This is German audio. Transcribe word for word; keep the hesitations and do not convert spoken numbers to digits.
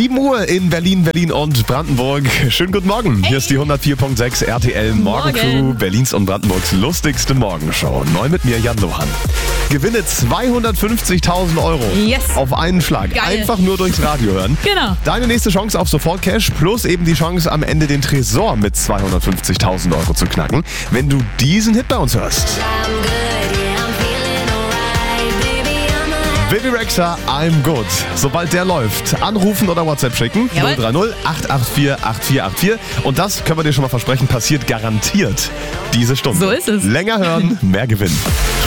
sieben Uhr in Berlin, Berlin und Brandenburg. Schönen guten Morgen. Hey. Hier ist die hundertvier Komma sechs R T L Morgencrew, Berlins und Brandenburgs lustigste Morgenshow. Neu mit mir, Jan Lohan. Gewinne zweihundertfünfzigtausend Euro yes. auf einen Schlag. Geil. Einfach nur durchs Radio hören. Genau. Deine nächste Chance auf Sofort-Cash plus eben die Chance, am Ende den Tresor mit zweihundertfünfzigtausend Euro zu knacken, wenn du diesen Hit bei uns hörst. Bibi Rexha, I'm good. Sobald der läuft, anrufen oder WhatsApp schicken. Jawohl. null drei null acht acht vier acht vier acht vier. Und das können wir dir schon mal versprechen, passiert garantiert diese Stunde. So ist es. Länger hören, mehr Gewinn.